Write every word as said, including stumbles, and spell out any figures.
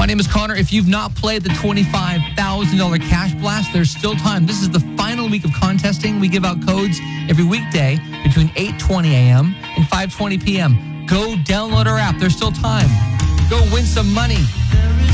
name is Connor. If you've not played the twenty-five thousand dollars Cash Blast, there's still time. This is the final week of contesting. We give out codes every weekday between eight twenty a.m. and five twenty p.m. Go download our app. There's still time. Go win some money.